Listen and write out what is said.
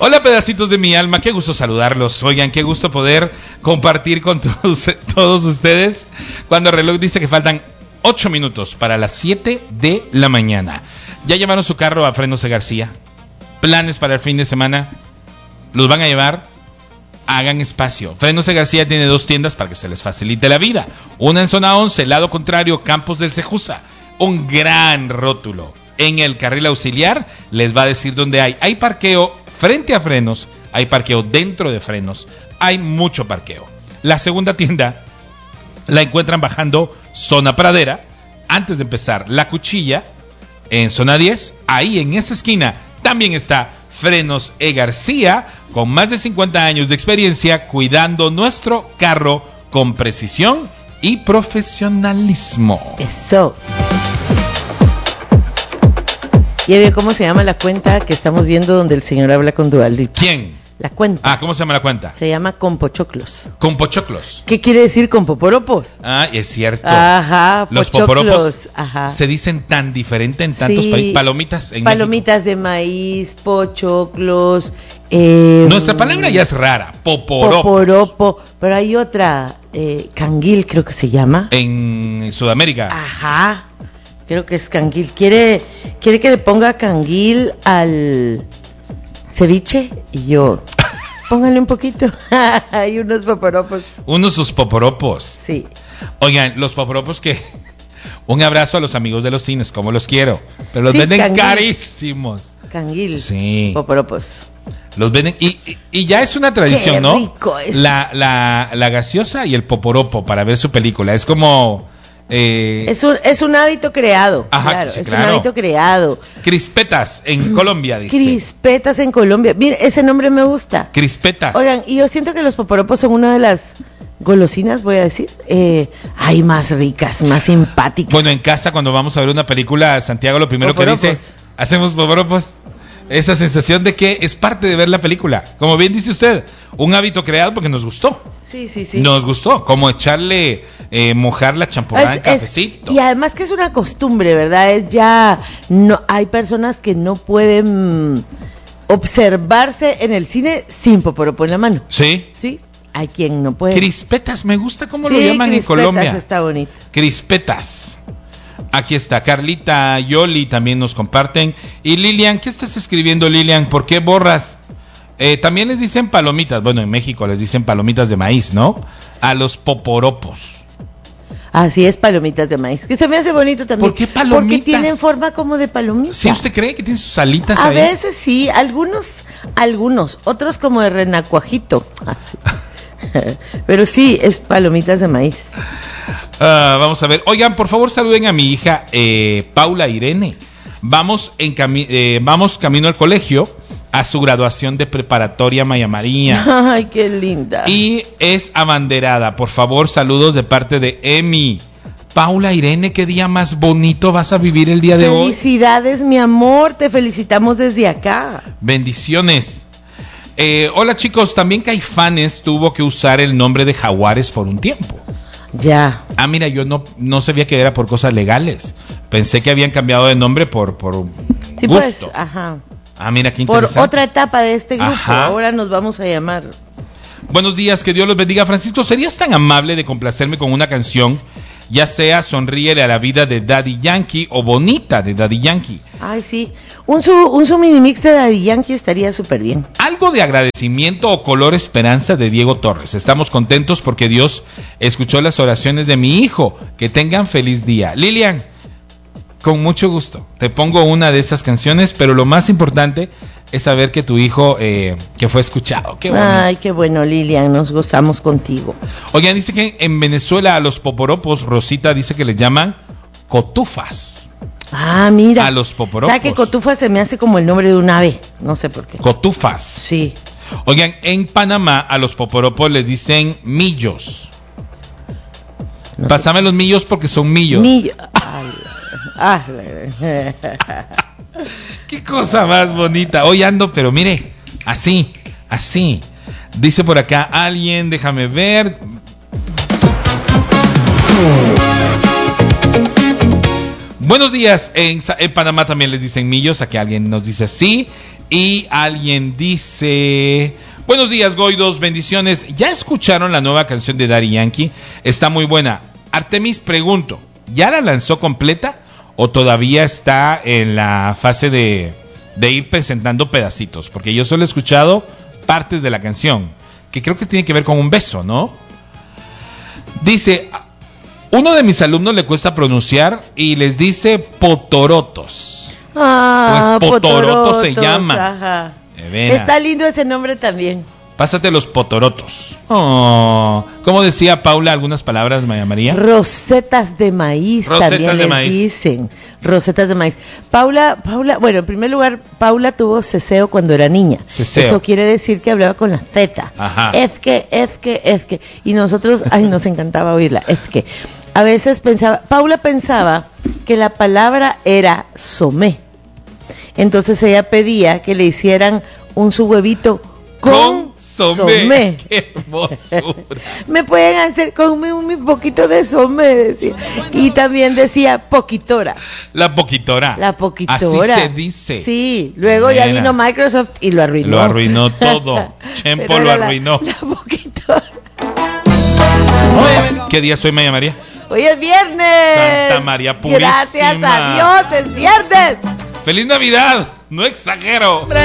Hola, pedacitos de mi alma, qué gusto saludarlos. Oigan, qué gusto poder compartir con todos ustedes cuando el reloj dice que faltan 8 minutos para las 7 de la mañana. ¿Ya llevaron su carro a Frenos de García? ¿Planes para el fin de semana? ¿Los van a llevar? Hagan espacio. Frenos de García tiene 2 tiendas para que se les facilite la vida. Una en zona 11, lado contrario, Campos del Cejusa. Un gran rótulo. En el carril auxiliar les va a decir dónde hay. Hay parqueo frente a Frenos, hay parqueo dentro de Frenos, hay mucho parqueo. La segunda tienda la encuentran bajando zona Pradera, antes de empezar La Cuchilla, en zona 10, ahí en esa esquina también está Frenos E. García, con más de 50 años de experiencia cuidando nuestro carro con precisión y profesionalismo. Eso. ¿Ya vio cómo se llama la cuenta que estamos viendo donde el señor habla con Dua Lipa? ¿Quién? La cuenta. Ah, ¿cómo se llama la cuenta? Se llama Compochoclos. Compochoclos. ¿Qué quiere decir compoporopos? Ah, es cierto. Ajá, los pochoclos. poporopos Ajá. se dicen tan diferente en tantos países. Palomitas en Palomitas México. De maíz, pochoclos. Nuestra palabra ya es rara. Poporopo. Pero hay otra, canguil creo que se llama. En Sudamérica. Ajá. Creo que es canguil. ¿Quiere que le ponga canguil al ceviche? Y yo, póngale un poquito. Hay unos poporopos. Sus poporopos. Sí. Oigan, los poporopos que... Un abrazo a los amigos de los cines, como los quiero. Pero los venden canguil. Carísimos. Canguil. Sí. Poporopos. Los venden y ya es una tradición, Qué ¿no? rico es. La gaseosa y el poporopo para ver su película. Es como... Es un hábito creado. Ajá, claro, sí, es claro. un hábito creado. Crispetas en Colombia, dice. Crispetas en Colombia. Mire, ese nombre me gusta. Crispetas. Oigan, y yo siento que los poporopos son una de las golosinas, voy a decir, hay más ricas, más simpáticas. Bueno, en casa cuando vamos a ver una película, Santiago lo primero Poporopos. que dice, hacemos poporopos. Esa sensación de que es parte de ver la película. Como bien dice usted, un hábito creado porque nos gustó. Sí. Nos gustó, como echarle, mojar la champurrada en cafecito. Y además que es una costumbre, ¿verdad? Es ya, no, hay personas que no pueden observarse en el cine sin poporopo en la mano. Sí. Sí, hay quien no puede. Crispetas, me gusta cómo Sí, lo llaman en crispetas, Colombia. Está bonito. Crispetas. Aquí está, Carlita, Yoli también nos comparten. Y Lilian, ¿qué estás escribiendo, Lilian? ¿Por qué borras? También les dicen palomitas, bueno, en México les dicen palomitas de maíz, ¿no? A los poporopos. Así es, palomitas de maíz, que se me hace bonito también. ¿Por qué palomitas? Porque tienen forma como de palomita. ¿Sí usted cree que tienen sus alitas A ahí? veces sí, algunos, otros como de renacuajito. Así. Pero sí, es palomitas de maíz. Vamos a ver. Oigan, por favor saluden a mi hija Paula Irene. Vamos camino al colegio a su graduación de preparatoria Maya María. Ay, qué linda. Y es abanderada. Por favor, saludos de parte de Emi. Paula Irene, qué día más bonito vas a vivir el día de hoy. Felicidades, mi amor, te felicitamos desde acá. Bendiciones. Hola chicos, también Caifanes tuvo que usar el nombre de Jaguares por un tiempo. Ya. Ah, mira, yo no sabía que era por cosas legales. Pensé que habían cambiado de nombre por Sí, gusto. pues, ajá. Ah, mira, qué Por interesante. otra etapa de este grupo, Ajá. ahora nos vamos a llamar. Buenos días, que Dios los bendiga. Francisco, ¿serías tan amable de complacerme con una canción? Ya sea Sonríele a la vida de Daddy Yankee o Bonita de Daddy Yankee. Ay, sí. Un su mini mix de Daddy Yankee estaría súper bien. Algo de agradecimiento o color esperanza de Diego Torres. Estamos contentos porque Dios escuchó las oraciones de mi hijo. Que tengan feliz día. Lilian, con mucho gusto. Te pongo una de esas canciones, pero lo más importante es saber que tu hijo que fue escuchado. Qué bonito. Ay, qué bueno, Lilian, nos gozamos contigo. Oigan, dice que en Venezuela a los poporopos, Rosita dice que les llaman cotufas. Ah, mira. A los poporopos. ¿Sabes que cotufa se me hace como el nombre de un ave? No sé por qué. Cotufas. Sí. Oigan, en Panamá a los poporopos les dicen millos. No Pásame los millos porque son millos. Qué cosa más bonita. Hoy ando, pero mire, así. Dice por acá alguien, déjame ver. Buenos días. En Panamá también les dicen millos. Aquí alguien nos dice sí. Y alguien dice: buenos días, Goidos, bendiciones. ¿Ya escucharon la nueva canción de Daddy Yankee? Está muy buena. Artemis, pregunto, ¿ya la lanzó completa o todavía está en la fase de ir presentando pedacitos? Porque yo solo he escuchado partes de la canción, que creo que tiene que ver con un beso, ¿no? Dice: uno de mis alumnos le cuesta pronunciar y les dice potorotos. Ah, pues potorotos se llama. Ajá. Está lindo ese nombre también. Pásate los potorotos. Oh, ¿cómo decía Paula algunas palabras, Maya María? Rosetas de maíz. Rosetas también de les maíz. dicen. Rosetas de maíz. Paula, bueno, en primer lugar, Paula tuvo ceseo cuando era niña. Ceseo. Eso quiere decir que hablaba con la Z. Ajá. Es que. Y nosotros, nos encantaba oírla. Es que. A veces Paula pensaba que la palabra era somé. Entonces ella pedía que le hicieran su huevito con somé. ¡Qué hermosura! Me pueden hacer con un poquito de somé, decía. Y también decía poquitora. La poquitora. Así se dice. Sí, luego ya vino Microsoft y lo arruinó. Lo arruinó todo. Chempo lo arruinó. La poquitora. ¿Qué día soy, Maya María? Hoy es viernes. Santa María Purísima. Gracias a Dios, es viernes. ¡Feliz Navidad! No exagero.